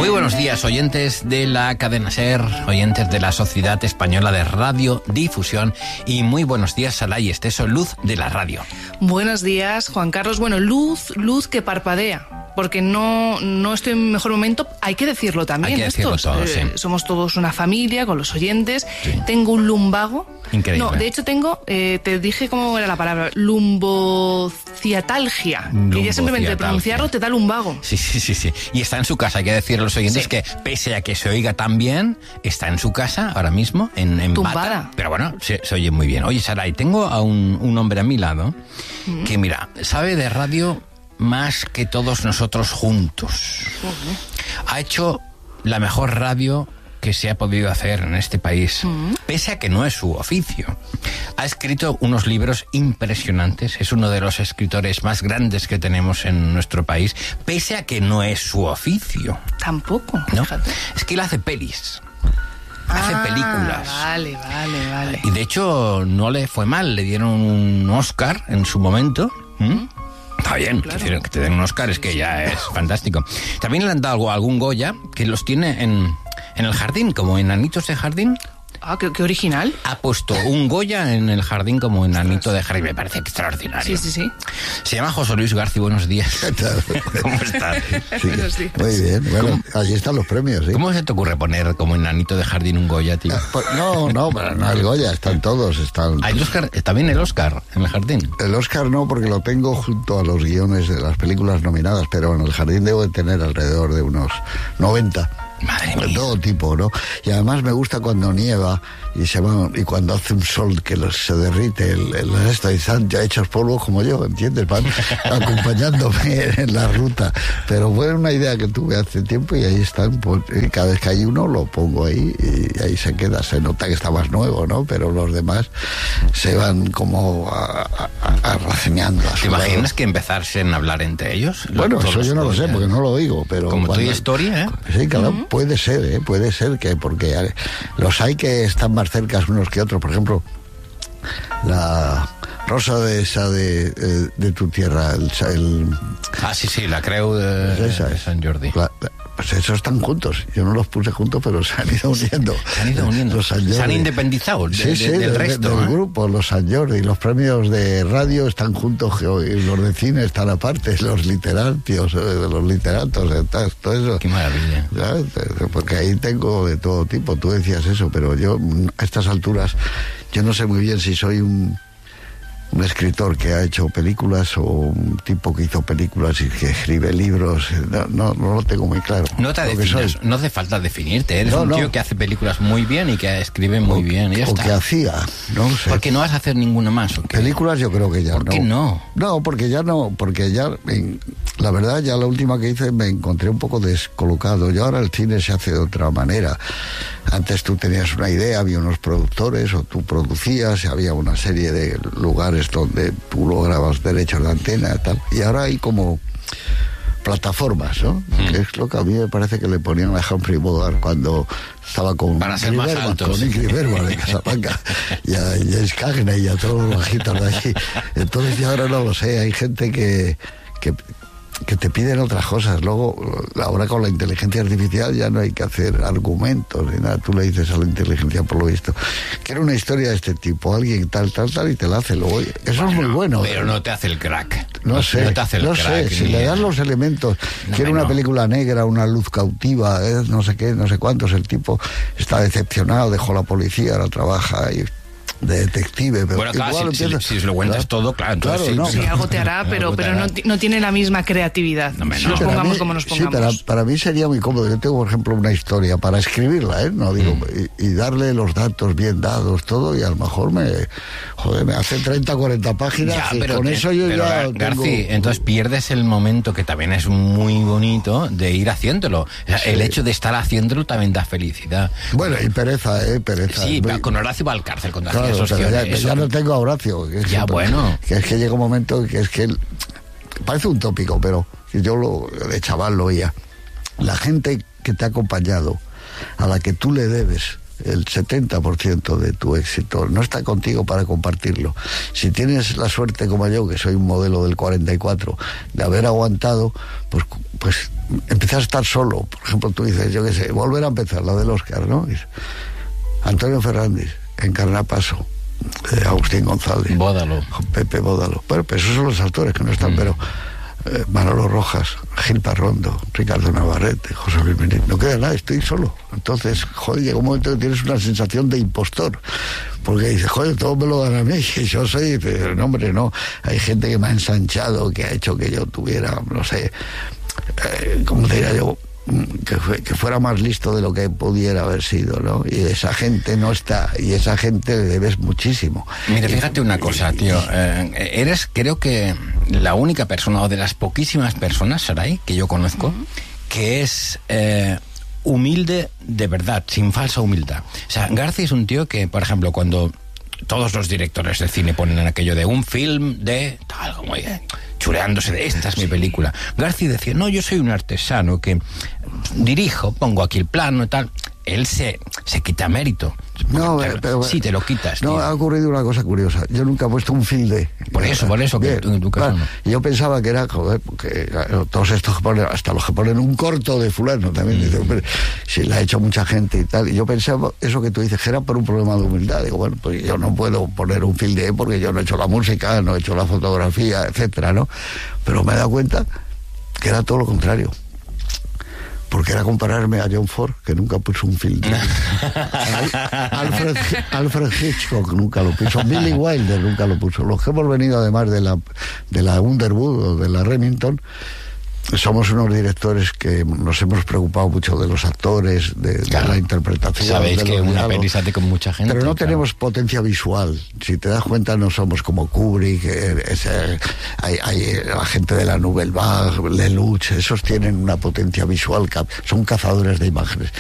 Muy buenos días, oyentes de la cadena SER, oyentes de la Sociedad Española de Radiodifusión, y muy buenos días, Saray Esteso, luz de la radio. Buenos días, Juan Carlos. Bueno, luz que parpadea, porque no estoy en mi mejor momento, hay que decirlo también. Hay que decirlo todo, sí. Somos todos una familia con los oyentes. Sí. Tengo un lumbago. Increíble. No, de hecho tengo, te dije cómo era la palabra, lumbociatalgia. Que ya simplemente de pronunciarlo te da lumbago. Sí. Y está en su casa, hay que decirle a los oyentes que pese a que se oiga tan bien, está en su casa ahora mismo, en tumbada. Bata, pero bueno, se oye muy bien. Oye, Saray, tengo a un hombre a mi lado que, mira, sabe de radio más que todos nosotros juntos. Ha hecho la mejor radio que se ha podido hacer en este país, pese a que no es su oficio. Ha escrito unos libros impresionantes, es uno de los escritores más grandes que tenemos en nuestro país, pese a que no es su oficio. Tampoco, ¿no? Fíjate. Es que él hace pelis. Hace películas. Vale. Y de hecho no le fue mal, le dieron un Oscar en su momento. Está bien, claro. Que te den un Oscar es que ya es fantástico. También le han dado algún Goya, que los tiene en el jardín, como enanitos de jardín. Ah, qué original. Ha puesto un Goya en el jardín como enanito de jardín. Me parece extraordinario. Sí. Se llama José Luis García. Buenos días. ¿Cómo estás? Sí. Muy bien. Bueno, allí están los premios, ¿sí? ¿Cómo se te ocurre poner como enanito de jardín un Goya, tío? No, el Goya, están todos. ¿Hay el Oscar, también el Oscar en el jardín? El Oscar no, porque lo tengo junto a los guiones de las películas nominadas, pero en el jardín debo de tener alrededor de unos 90. Madre mía. De todo tipo, ¿no? Y además me gusta cuando nieva y cuando hace un sol que se derrite el resto, y están ya hechos polvo como yo, ¿entiendes? Van acompañándome en la ruta. Pero fue una idea que tuve hace tiempo y ahí están, pues, cada vez que hay uno lo pongo ahí y ahí se queda. Se nota que está más nuevo, ¿no? Pero los demás se van como arraceñando. ¿Te imaginas que empezarsen a hablar entre ellos? Bueno, eso yo no lo sé, porque no lo oigo, pero... Como Toy Story, ¿eh? Sí, claro, puede ser que, porque los hay que están más cerca unos que otros. Por ejemplo, la Rosa de tu tierra, sí, la Creu de Sant Jordi. Pues esos están juntos. Yo no los puse juntos, pero se han ido uniendo. Se han independizado del resto. Del grupo, los Sant Jordi. Los premios de radio están juntos, y los de cine están aparte, los literatos, todo eso. Qué maravilla. ¿Sabes? Porque ahí tengo de todo tipo. Tú decías eso, pero yo a estas alturas yo no sé muy bien si soy un escritor que ha hecho películas o un tipo que hizo películas y que escribe libros. No lo tengo muy claro. No te defines, no hace falta definirte. Eres un tío que hace películas muy bien y que escribe muy bien. Y que hacía, no sé. ¿Por qué no vas a hacer ninguna más? ¿O qué? Películas yo creo que ya no. ¿Por qué no? No, porque ya la verdad, ya la última que hice me encontré un poco descolocado. Yo ahora el cine se hace de otra manera. Antes tú tenías una idea, había unos productores o tú producías, había una serie de lugares donde tú lograbas derechos de antena y tal. Y ahora hay como plataformas, ¿no? Que es lo que a mí me parece que le ponían a Humphrey Bogart cuando estaba con Ingrid Bergman de Casablanca y a James Cagney y a todos los bajitos de allí. Entonces ya ahora no lo sé, hay gente que te piden otras cosas. Luego, ahora con la inteligencia artificial ya no hay que hacer argumentos ni nada. Tú le dices a la inteligencia, por lo visto, quiero una historia de este tipo, alguien tal, y te la hace. Luego, eso es muy bueno. Pero no te hace el crack. No sé, si le das los elementos, quiero una película negra, una luz cautiva, no sé qué, no sé cuántos, el tipo está decepcionado, dejó la policía, ahora trabaja y de detective, pero bueno, claro, si lo cuentas todo, claro, entonces sí, algo te hará, pero no tiene la misma creatividad. Nos pongamos como nos pongamos. Sí, para mí sería muy cómodo. Yo tengo, por ejemplo, una historia para escribirla, no digo, y darle los datos bien dados, todo, y a lo mejor me hace 30, 40 páginas, ya, pero con eso yo ya García, entonces pierdes el momento, que también es muy bonito, de ir haciéndolo. O sea, el hecho de estar haciéndolo también da felicidad. Bueno, y pereza. Sí, con Horacio va al cárcel cuando hacía esos guiones. Ya no tengo a Horacio. Que es que llega un momento que es que parece un tópico, pero yo de chaval lo oía. La gente que te ha acompañado, a la que tú le debes el 70% de tu éxito, no está contigo para compartirlo. Si tienes la suerte como yo, que soy un modelo del 44, de haber aguantado, pues empiezas empiezas a estar solo. Por ejemplo, tú dices, yo qué sé, volver a empezar, la del Oscar, ¿no? Antonio Fernández, Encarna Paso, Agustín González, Bódalo, Pepe Bódalo. Bueno, pues esos son los actores que no están, pero Manolo Rojas, Gil Parrondo, Ricardo Navarrete, José Luis Benítez, no queda nada, estoy solo. Entonces, joder, llega un momento que tienes una sensación de impostor, porque dices, joder, todo me lo dan a mí, y yo soy, pero no, hombre, no, hay gente que me ha ensanchado, que ha hecho que yo tuviera, no sé, ¿cómo te diría yo? Que fuera más listo de lo que pudiera haber sido, ¿no? Y esa gente no está, y esa gente le debes muchísimo. Mira, fíjate una cosa, tío, eres, creo que la única persona, o de las poquísimas personas, Saray, que yo conozco, que es humilde de verdad, sin falsa humildad. O sea, García es un tío que, por ejemplo, cuando todos los directores de cine ponen aquello de un film de tal, como chuleándose de esta es mi película, García decía, no, yo soy un artesano que dirijo, pongo aquí el plano y tal. Él se quita mérito. No, pero sí, te lo quitas. No, tío. ha ocurrido una cosa curiosa. Yo nunca he puesto un filde. Por eso, que en tu caso no. Yo pensaba que era, joder, porque todos estos que ponen, hasta los que ponen un corto de fulano también, dicen, hombre, si la ha hecho mucha gente y tal. Y yo pensaba, eso que tú dices, que era por un problema de humildad. Digo, bueno, pues yo no puedo poner un filde porque yo no he hecho la música, no he hecho la fotografía, etcétera, ¿no? Pero me he dado cuenta que era todo lo contrario. Porque era compararme a John Ford, que nunca puso un filtro. Alfred Hitchcock nunca lo puso. Billy Wilder nunca lo puso. Los que hemos venido además de la Underwood o de la Remington, somos unos directores que nos hemos preocupado mucho de los actores, de la interpretación. Sabéis que una peli se hace con mucha gente. Pero no tenemos potencia visual. Si te das cuenta, no somos como Kubrick, hay la gente de la Nouvelle Vague, Lelouch, esos tienen una potencia visual, son cazadores de imágenes.